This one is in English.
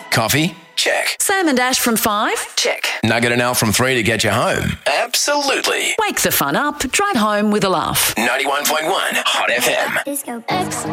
Coffee? Check. Sam and Ash from 5? Check. Nugget and Al from 3 to get you home? Absolutely. Wake the fun up. Drive home with a laugh. 91.1 Hot FM. Disco X.